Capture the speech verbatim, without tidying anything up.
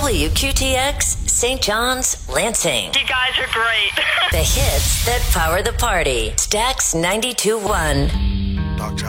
W Q T X, Saint John's, Lansing. You guys are great. The hits that power the party. Stax ninety-two point one. Dog